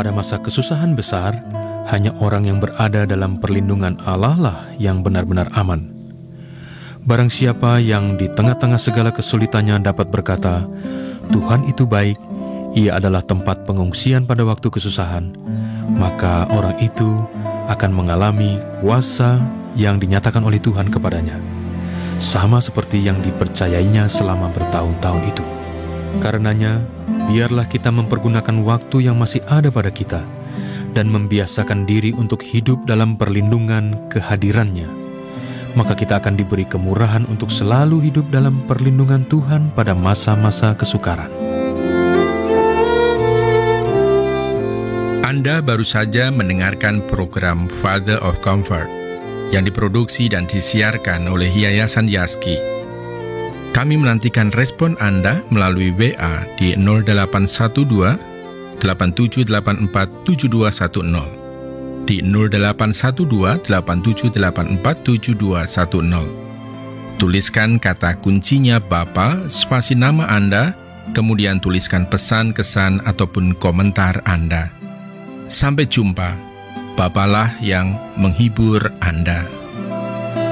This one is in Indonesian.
Pada masa kesusahan besar, hanya orang yang berada dalam perlindungan Allah lah yang benar-benar aman. Barang siapa yang di tengah-tengah segala kesulitannya dapat berkata, Tuhan itu baik, Ia adalah tempat pengungsian pada waktu kesusahan, maka orang itu akan mengalami kuasa yang dinyatakan oleh Tuhan kepadanya, sama seperti yang dipercayainya selama bertahun-tahun itu. Karenanya, biarlah kita mempergunakan waktu yang masih ada pada kita dan membiasakan diri untuk hidup dalam perlindungan kehadirannya. Maka kita akan diberi kemurahan untuk selalu hidup dalam perlindungan Tuhan pada masa-masa kesukaran. Anda baru saja mendengarkan program Father of Comfort yang diproduksi dan disiarkan oleh Yayasan Yaski. Kami menantikan respon Anda melalui WA di 0812 8784 7210, di 0812 8784 7210. Tuliskan kata kuncinya Bapa, spasi nama Anda, kemudian tuliskan pesan, kesan, ataupun komentar Anda. Sampai jumpa, Bapalah yang menghibur Anda.